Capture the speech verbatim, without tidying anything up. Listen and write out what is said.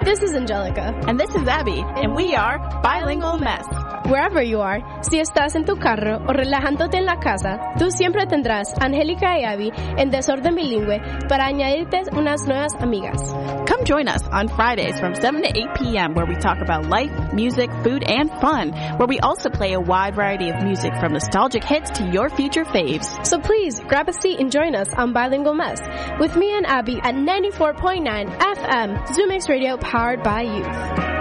This is Angelica. And this is Abby. And we are Bilingual Mess. Wherever you are, si estás en tu carro o relajándote en la casa, tú siempre tendrás a Angélica y Abby en Desorden Bilingüe para añadirte unas nuevas amigas. Come join us on Fridays from seven to eight p.m. where we talk about life, music, food, and fun, where we also play a wide variety of music from nostalgic hits to your future faves. So please, grab a seat and join us on Bilingual Mess with me and Abby at ninety-four point nine F M, ZooMix Radio powered by youth.